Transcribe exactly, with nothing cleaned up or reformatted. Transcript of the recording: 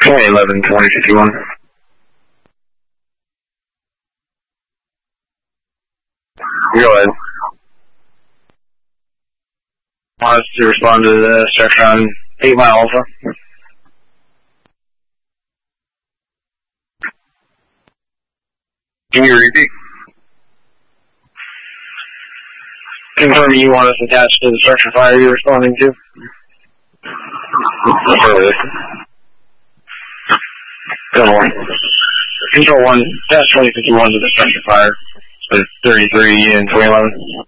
twenty eleven, twenty fifty-one. Go ahead. Want us to respond to the structure on eight Mile Alpha? Can you repeat? Confirming you want us attached to the structure fire you're responding to? Affirmative. Control one. Control one, dash twenty fifty-one to the structure fire. So thirty-three and twenty eleven.